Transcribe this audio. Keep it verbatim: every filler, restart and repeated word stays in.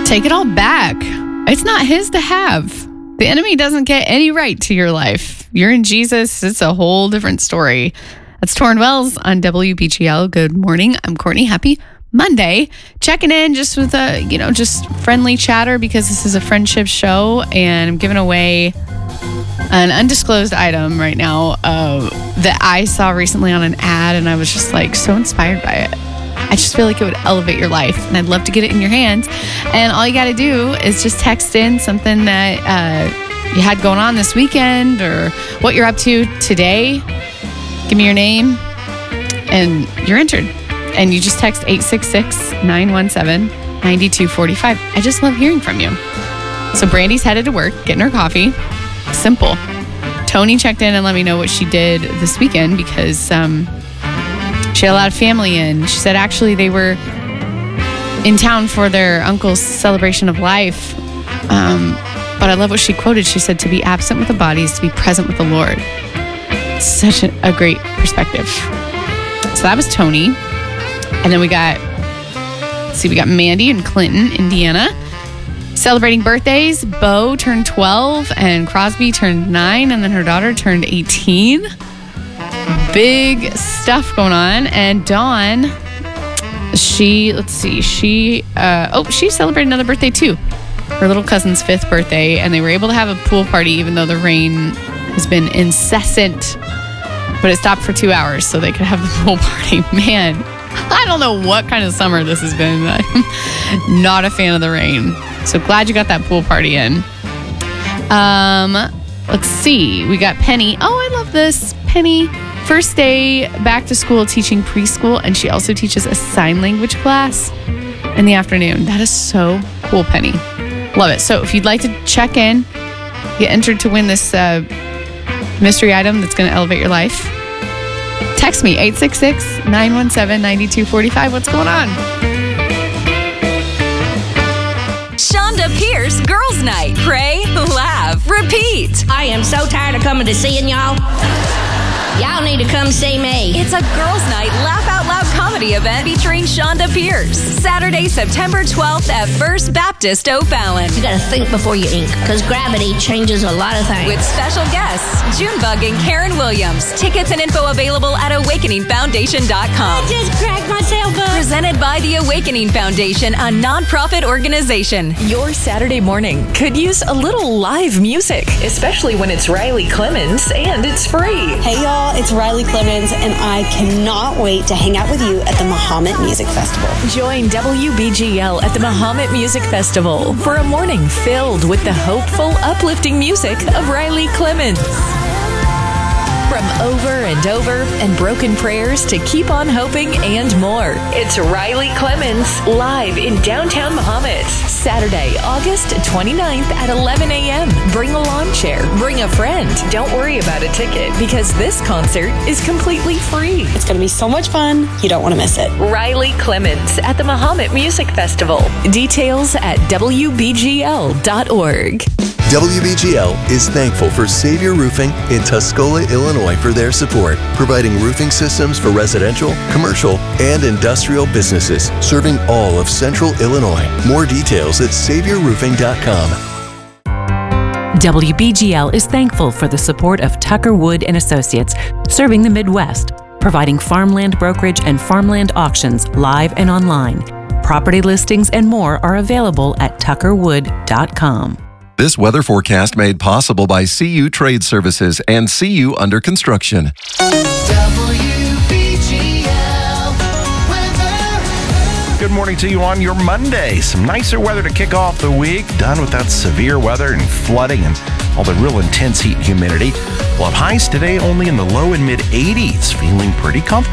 Take it all back. It's not his to have. The enemy doesn't get any right to your life. You're in Jesus. It's a whole different story. That's Torrin Wells on W B G L. Good morning. I'm Courtney. Happy Monday. Checking in just with a, you know, just friendly chatter because this is a friendship show and I'm giving away an undisclosed item right now uh, that I saw recently on an ad and I was just like so inspired by it. I just feel like it would elevate your life and I'd love to get it in your hands. And all you got to do is just text in something that uh, you had going on this weekend or what you're up to today. Give me your name and you're entered. And you just text eight six six, nine one seven, nine two four five. I just love hearing from you. So Brandy's headed to work, getting her coffee. Simple. Tony checked in and let me know what she did this weekend because um, she had a lot of family in. She said actually they were in town for their uncle's celebration of life. Um, but I love what she quoted. She said, to be absent with the body is to be present with the Lord. Such a, a great perspective. So that was Tony. And then we got, let's see, we got Mandy in Clinton, Indiana. Celebrating birthdays. Bo turned twelve and Crosby turned nine. And then her daughter turned eighteen. Big stuff going on. And Dawn, she, let's see, she, uh, oh, she celebrated another birthday too. Her little cousin's fifth birthday. And they were able to have a pool party even though the rain has been incessant. But it stopped for two hours so they could have the pool party. Man, I don't know what kind of summer this has been. I'm not a fan of the rain. So glad you got that pool party in. Um, let's see. We got Penny. Oh, I love this. Penny, first day back to school teaching preschool. And she also teaches a sign language class in the afternoon. That is so cool, Penny. Love it. So if you'd like to check in, get entered to win this uh, mystery item that's going to elevate your life. Text me, eight six six, nine one seven, nine two four five. What's going on? Shonda Pierce Girls Night. Pray, laugh, repeat. I am so tired of coming to seeing y'all. Y'all need to come see me. It's a Girls Night Laugh Out Loud comedy event featuring Shonda Pierce. Saturday, September twelfth at First Baptist O'Fallon. You gotta think before you ink, because gravity changes a lot of things. With special guests, Junebug and Karen Williams. Tickets and info available at awakening foundation dot com. I just cracked myself up. Presented by the Awakening Foundation, a nonprofit organization. Your Saturday morning could use a little live music, especially when it's Riley Clemens and it's free. Hey y'all, it's Riley Clemens and I cannot wait to hang out with you at the Mahomet Music Festival. Join W B G L at the Mahomet Music Festival for a morning filled with the hopeful, uplifting music of Riley Clemens. From Over and Over and Broken Prayers to Keep on Hoping and more. It's Riley Clemens live in downtown Mahomet. Saturday, August twenty-ninth at eleven a.m. Bring a lawn chair. Bring a friend. Don't worry about a ticket because this concert is completely free. It's going to be so much fun. You don't want to miss it. Riley Clemens at the Mahomet Music Festival. Details at W B G L dot org. W B G L is thankful for Savior Roofing in Tuscola, Illinois for their support, providing roofing systems for residential, commercial, and industrial businesses, serving all of Central Illinois. More details at savior roofing dot com. W B G L is thankful for the support of Tucker Wood and Associates, serving the Midwest, providing farmland brokerage and farmland auctions live and online. Property listings and more are available at tucker wood dot com. This weather forecast made possible by C U Trade Services and C U Under Construction. W B G L weather. Good morning to you on your Monday. Some nicer weather to kick off the week. Done with that severe weather and flooding and all the real intense heat and humidity. We'll have highs today only in the low and mid eighties. Feeling pretty comfortable.